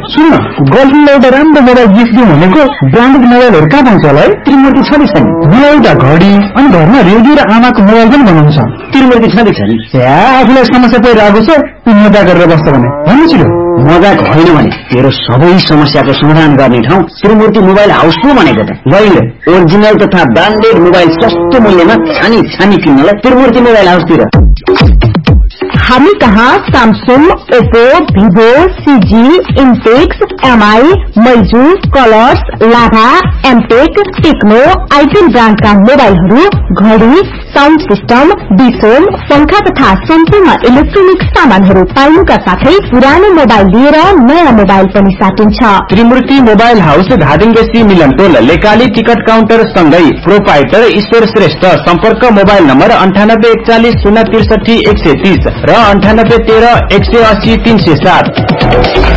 सुन गर्लफ्रेन्डलाई एउटा राम्रो mobile gift दिउँ भनेको ब्रान्डेड मोबाइलहरू कहाँ पाउँछ होला है? त्रिमूर्ति छँदैछ नि। मलाई एउटा घडी अनि घरमा रेडियो र आमाको मोबाइल पनि बनाउनु छ। त्रिमूर्ति छँदैछ नि। आफूलाई समस्या परिरहेको छ, तँ मजा गरेर बस्छ भने भन्नु छिटो। मजाक होइन भने तेरो सबै समस्याको समाधान गर्ने ठाउँ त्रिमूर्ति मोबाइल हाउस पो भनेको त। मैले ओरिजिनल तथा ब्रान्डेड मोबाइल सस्तो मूल्यमा छानी किन्नलाई त्रिमूर्ति मोबाइल हाउसतिर। हामी कहाँ Samsung, Oppo, Vivo, CG, इन्टेक्स, MI, मैजू, colours, लाभा, एमटेक, टेक्नो, आइटेल ब्रान्डका मोबाइलहरू, घडी, साउन्ड सिस्टम, डिसोम, पंखा तथा सम्पूर्ण इलेक्ट्रोनिक सामानहरू पाइनुका साथै पुरानो मोबाइल लिएर नयाँ मोबाइल पनि साटिन्छ। त्रिमूर्ति मोबाइल हाउस धादिङबेसी मिलनटोल लेकाली टिकट काउन्टर सँगै प्रोपाइटर ईश्वर श्रेष्ठ। सम्पर्क मोबाइल नम्बर 9841 063 130 र 9813 180 307।